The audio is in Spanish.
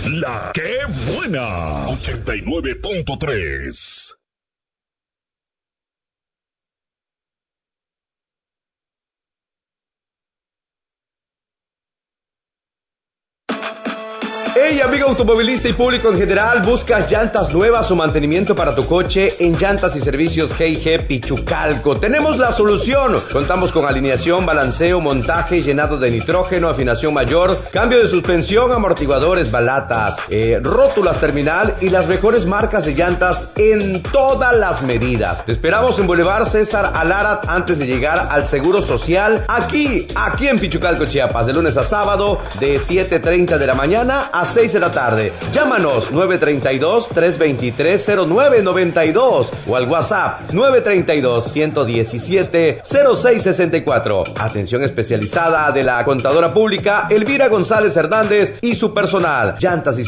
La que buena. 89.3. Hey amigo automovilista y público en general, ¿buscas llantas nuevas o mantenimiento para tu coche? En Llantas y Servicios G&G Pichucalco tenemos la solución. Contamos con alineación, balanceo, montaje, llenado de nitrógeno, afinación mayor, cambio de suspensión, amortiguadores, balatas, rótulas terminal y las mejores marcas de llantas en todas las medidas. Te esperamos en Boulevard César Alarat antes de llegar al Seguro Social, aquí en Pichucalco, Chiapas, de lunes a sábado de 7:30 de la mañana a 6 de la tarde. Llámanos 932-323-0992 o al WhatsApp 932-117-0664. Atención especializada de la contadora pública Elvira González Hernández y su personal. Llantas y